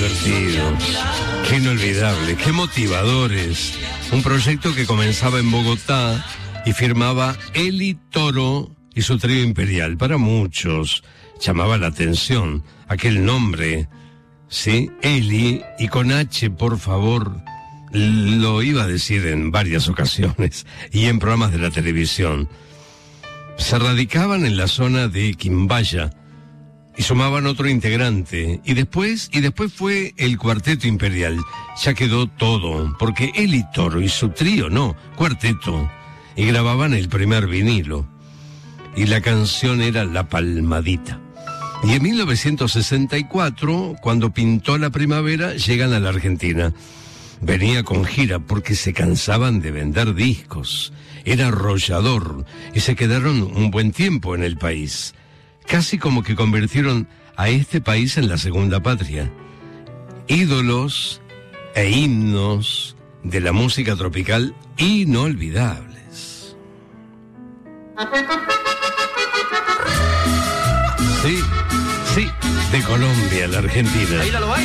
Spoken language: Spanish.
divertidos, qué inolvidables, qué motivadores. Un proyecto que comenzaba en Bogotá y firmaba Eli Toro y su trío imperial. Para muchos llamaba la atención aquel nombre, ¿sí? Eli, y con H, por favor. Lo iba a decir en varias ocasiones y en programas de la televisión. Se radicaban en la zona de Quimbaya y sumaban otro integrante. Y después fue el Cuarteto Imperial. Ya quedó todo, porque Eli Toro y su trío, no, cuarteto. Y grababan el primer vinilo. Y la canción era La Palmadita. Y en 1964, cuando pintó la primavera, llegan a la Argentina. Venía con gira porque se cansaban de vender discos. Era arrollador y se quedaron un buen tiempo en el país. Casi como que convirtieron a este país en la segunda patria. Ídolos e himnos de la música tropical inolvidables. Sí, de Colombia a la Argentina.